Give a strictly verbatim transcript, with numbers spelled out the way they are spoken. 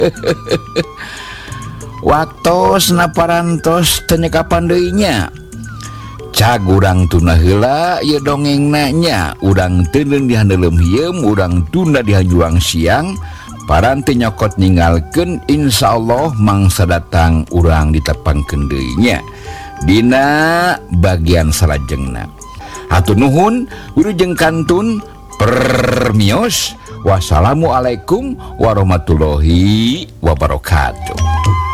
Watos naparantos tenyeka pandainya cagurang tuna heula ye dongeng nanya urang teuneun di handelem hieum urang tunda di juang siang paranti nyokot ninggalkeun insyaallah mangsa datang urang ditepangkeun deui nya dina bagian salajengna. Hatur nuhun wilujeng kantun permios. Wassalamualaikum warahmatullahi wabarakatuh.